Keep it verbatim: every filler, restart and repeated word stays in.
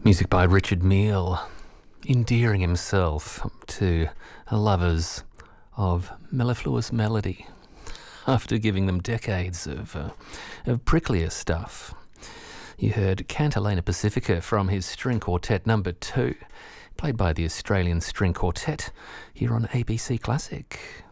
Music by Richard Mille, endearing himself to lovers of mellifluous melody after giving them decades of, uh, of pricklier stuff. You heard Cantilena Pacifica from his string quartet number two, played by the Australian String Quartet here on A B C Classic.